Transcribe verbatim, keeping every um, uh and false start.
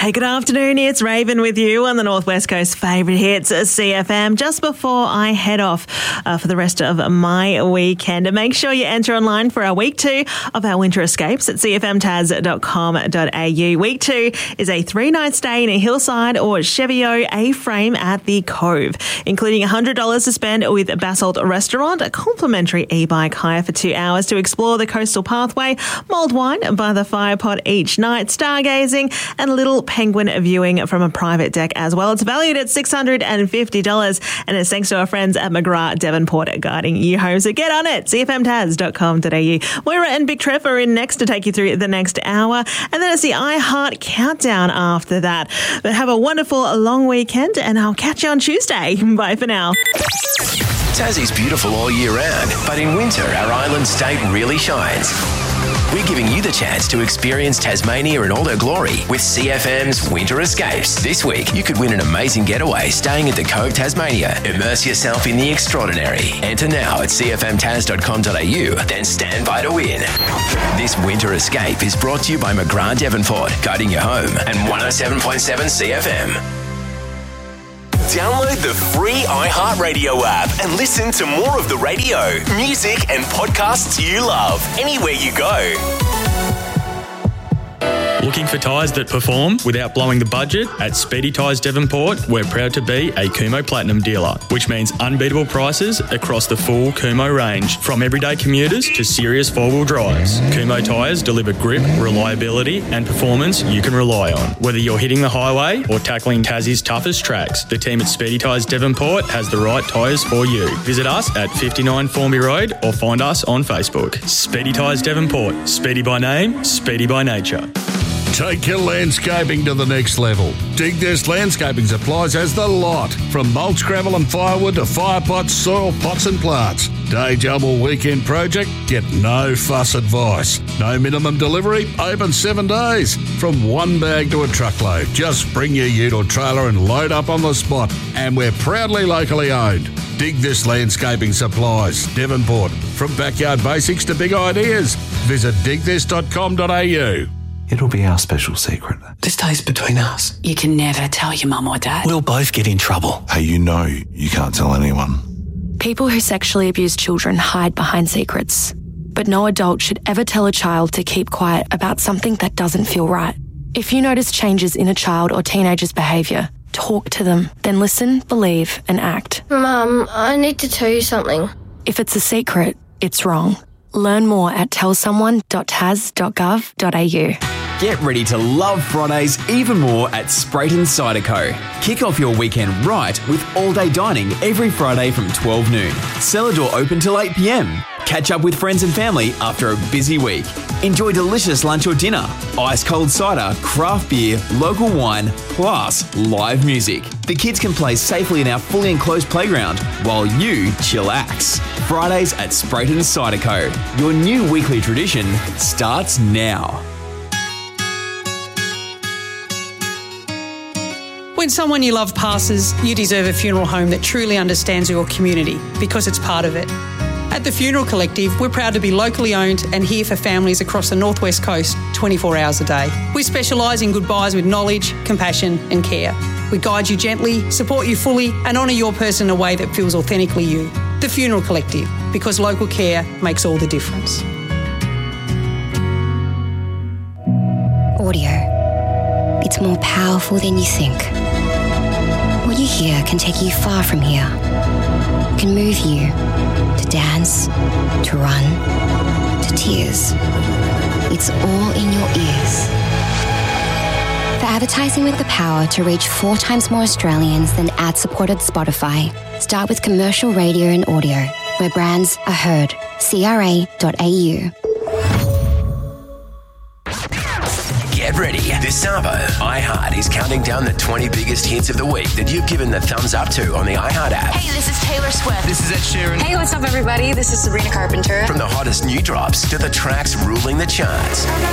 Hey, good afternoon. It's Raven with you on the Northwest Coast favourite hits, C F M. Just before I head off uh, for the rest of my weekend, make sure you enter online for our week two of our winter escapes at c f m taz dot com dot a u. Week two is a three-night stay in a Hillside or Chevio A-frame at the Cove, including one hundred dollars to spend with Basalt Restaurant, a complimentary e-bike hire for two hours to explore the coastal pathway, mulled wine by the fire pot each night, stargazing, and a little penguin viewing from a private deck as well. It's valued at six hundred fifty dollars, and it's thanks to our friends at McGrath Devonport guiding you home. So get on it, c f m taz dot com dot a u. Moira and Big Trev are in next to take you through the next hour, and then it's the iHeart Countdown after that. But have a wonderful long weekend, and I'll catch you on Tuesday. Bye for now. Tassie's beautiful all year round, but in winter, our island state really shines. We're giving you the chance to experience Tasmania in all her glory with C F M's Winter Escapes. This week, you could win an amazing getaway staying at the Cove, Tasmania. Immerse yourself in the extraordinary. Enter now at c f m taz dot com dot a u, then stand by to win. This Winter Escape is brought to you by McGrath Devonport, guiding you home, and one oh seven point seven C F M. Download the free iHeartRadio app and listen to more of the radio, music, and podcasts you love anywhere you go. Looking for tyres that perform without blowing the budget? At Speedy Tyres Devonport, we're proud to be a Kumho Platinum dealer, which means unbeatable prices across the full Kumho range, from everyday commuters to serious four-wheel drives. Kumho tyres deliver grip, reliability and performance you can rely on. Whether you're hitting the highway or tackling Tassie's toughest tracks, the team at Speedy Tyres Devonport has the right tyres for you. Visit us at fifty-nine Formby Road or find us on Facebook. Speedy Tyres Devonport. Speedy by name, speedy by nature. Take your landscaping to the next level. Dig This Landscaping Supplies has the lot, from mulch, gravel and firewood to fire pots, soil pots and plants. Day job or weekend project? Get no fuss advice. No minimum delivery, open seven days. From one bag to a truckload, just bring your ute or trailer and load up on the spot. And we're proudly locally owned. Dig This Landscaping Supplies, Devonport. From backyard basics to big ideas. Visit dig this dot com dot a u. It'll be our special secret. This stays between us. You can never tell your mum or dad. We'll both get in trouble. Hey, you know you can't tell anyone. People who sexually abuse children hide behind secrets. But no adult should ever tell a child to keep quiet about something that doesn't feel right. If you notice changes in a child or teenager's behaviour, talk to them. Then listen, believe and act. Mum, I need to tell you something. If it's a secret, it's wrong. Learn more at tell someone dot taz dot gov dot a u. Get ready to love Fridays even more at Sprayton Cider-Co. Kick off your weekend right with all-day dining every Friday from twelve noon. Cellar door open till eight p m. Catch up with friends and family after a busy week. Enjoy delicious lunch or dinner, ice-cold cider, craft beer, local wine, plus live music. The kids can play safely in our fully enclosed playground while you chillax. Fridays at Sprayton Cider-Co. Your new weekly tradition starts now. When someone you love passes, you deserve a funeral home that truly understands your community because it's part of it. At the Funeral Collective, we're proud to be locally owned and here for families across the Northwest Coast twenty-four hours a day. We specialise in goodbyes with knowledge, compassion and care. We guide you gently, support you fully and honour your person in a way that feels authentically you. The Funeral Collective, because local care makes all the difference. Audio. It's more powerful than you think. What you hear can take you far from here. It can move you to dance, to run, to tears. It's all in your ears. For advertising with the power to reach four times more Australians than ad-supported Spotify, start with commercial radio and audio, where brands are heard. c r a dot a u. Get ready. This Sabo, iHeart is counting down the twenty biggest hits of the week that you've given the thumbs up to on the iHeart app. Hey, this is Taylor Swift. This is Ed Sheeran. Hey, what's up, everybody? This is Sabrina Carpenter. From the hottest new drops to the tracks ruling the charts.